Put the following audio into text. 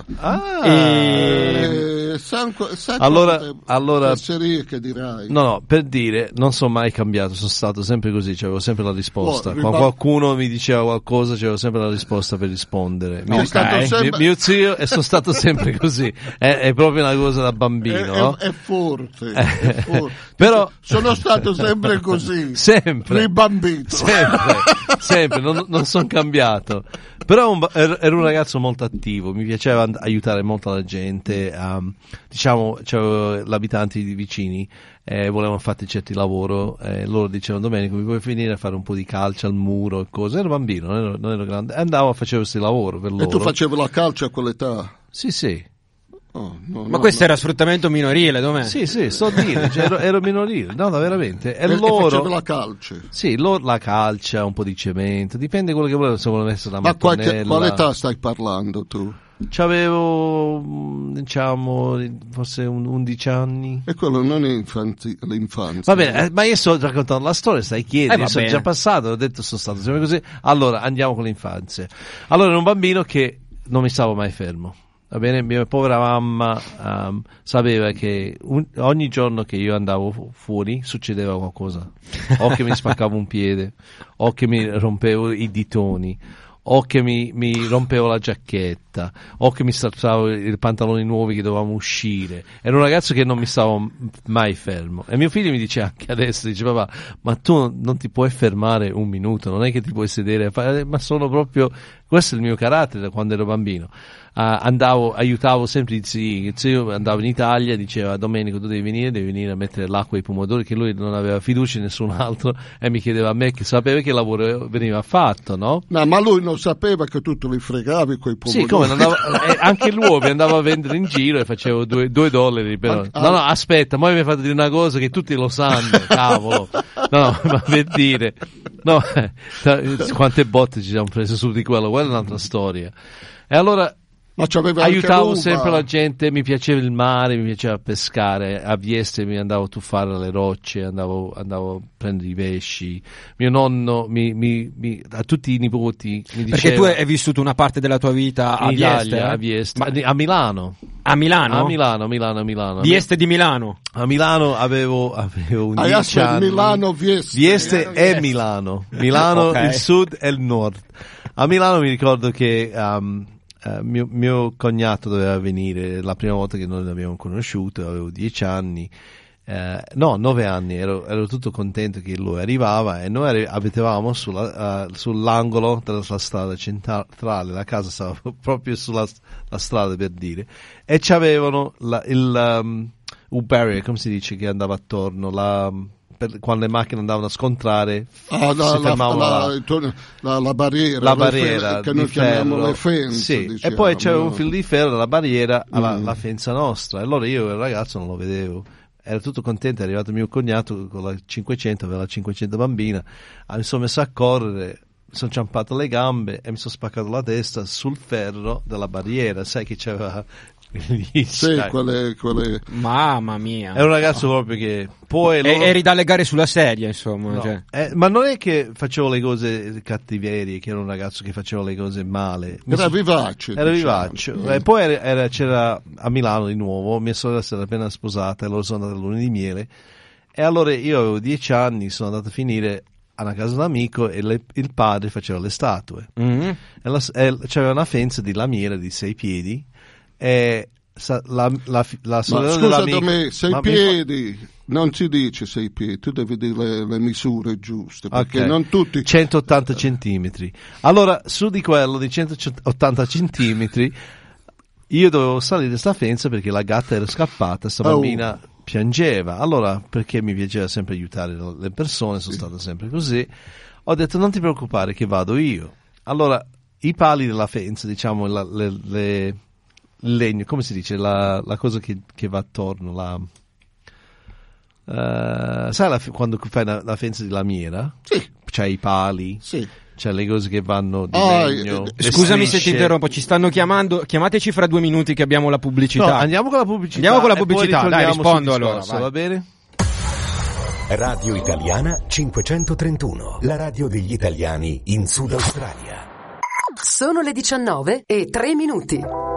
Allora serie che dirai. No, per dire, non sono mai cambiato, sono stato sempre così, c'avevo sempre la risposta. Quando qualcuno mi diceva qualcosa, c'avevo sempre la risposta per rispondere. Mio zio, e sono stato sempre così. È proprio una cosa da bambino. È forte. Però sono stato sempre così. Sempre. Ribambito. Sempre, non sono cambiato. Però ero un ragazzo molto attivo, mi piaceva aiutare molto la gente, diciamo, c'avevo gli abitanti vicini, volevano fare certi lavoro, loro dicevano: Domenico, mi puoi venire a fare un po' di calcio al muro e cose. Ero bambino, non ero grande, andavo a fare questo lavoro per loro. E tu facevi la calcio a quell'età? Sì. Ma questo era sfruttamento minorile, dov'è? Sì, sto a dire, ero minorile, no, veramente. E loro faceva la calcia? Sì, la calcia, un po' di cemento, dipende quello che volevano, se volevano essere la mattonella. Ma quale età stai parlando tu? C'avevo, diciamo, forse 11 anni. E quello non è l'infanzia. Va bene, ma io sto raccontando la storia, stai chiedendo, io sono già passato, ho detto sono stato sempre così. Allora, andiamo con l'infanzia. Allora, ero un bambino che non mi stavo mai fermo. Va bene, mia povera mamma sapeva che ogni giorno che io andavo fuori succedeva qualcosa, o che mi spaccavo un piede, o che mi rompevo i ditoni, o che mi rompevo la giacchetta, o che mi strappavo i pantaloni nuovi che dovevamo uscire. Ero un ragazzo che non mi stavo mai fermo, e mio figlio mi dice anche adesso, dice: papà, ma tu non ti puoi fermare un minuto, non è che ti puoi sedere a fare, ma sono proprio, questo è il mio carattere da quando ero bambino. Aiutavo sempre il zio, andavo in Italia, diceva: Domenico, tu devi venire a mettere l'acqua ai pomodori, che lui non aveva fiducia in nessun altro, e mi chiedeva a me, che sapeva che lavoro veniva fatto, no? No, ma lui non sapeva che tu te li fregavi quei pomodori. Sì, come anche l'uovo andavo a vendere in giro e facevo $2 però. No, aspetta, poi mi hai fatto dire una cosa che tutti lo sanno, cavolo. No, ma per dire, no, quante botte ci siamo prese su di quello, quella è un'altra storia. E allora aiutavo sempre la gente, mi piaceva il mare, mi piaceva pescare, a Vieste mi andavo a tuffare alle rocce, andavo a prendere i pesci. Mio nonno a tutti i nipoti mi diceva... Perché tu hai vissuto una parte della tua vita a Vieste? A Vieste, a Milano. A Milano? A Milano. Vieste di Milano? A Milano avevo 11 anni. Milano, Vieste. Vieste e Milano. Milano, okay. Il sud e il nord. A Milano mi ricordo che... mio cognato doveva venire la prima volta che noi l'abbiamo conosciuto, avevo 10 anni, 9 anni, ero tutto contento che lui arrivava, e noi abitavamo sull'angolo della strada centrale, la casa stava proprio sulla strada, per dire, e c'avevano il barrier, come si dice, che andava attorno, quando le macchine andavano a scontrare, si fermavano la barriera, la barriera che noi chiamiamo le fence, sì. Diciamo, e poi c'era un filo di ferro dalla barriera alla fenza nostra, e allora io il ragazzo non lo vedevo, ero tutto contento, è arrivato mio cognato con la 500, aveva la 500 bambina, mi sono messo a correre, mi sono ciampato le gambe e mi sono spaccato la testa sul ferro della barriera, sai che c'aveva... Sì, quelle... Mamma mia, è un ragazzo proprio che poi eri da legare sulla sedia, insomma, no. Cioè. Ma non è che facevo le cose cattiverie, che ero un ragazzo che faceva le cose male, era vivace, e poi c'era a Milano di nuovo, mia sorella si era appena sposata e loro sono andati all'una di miele, e allora io avevo 10 anni, sono andato a finire a una casa d'amico, e il padre faceva le statue, e c'aveva una fenza di lamiera di 6 piedi, e la sorella dell'amico... Ma scusami, 6 piedi, non si dice 6 piedi, tu devi dire le misure giuste, perché okay. Non tutti... 180 centimetri. Allora, su di quello di 180 centimetri, io dovevo salire sta fenza perché la gatta era scappata, sta bambina piangeva. Allora, perché mi piaceva sempre aiutare le persone, sono stato sempre così, ho detto: non ti preoccupare che vado io. Allora, i pali della fenza, diciamo, il legno, come si dice, la cosa che va attorno, sai quando fai la fenza di lamiera? Sì. C'hai i pali, sì. C'è le cose che vanno di legno. Scusami se ti interrompo, ci stanno chiamando, chiamateci fra 2 minuti che abbiamo la pubblicità. No, andiamo con la pubblicità. Dai, rispondo allora. Va bene? Radio Italiana 531, la radio degli italiani in Sud Australia. Sono le 19:03.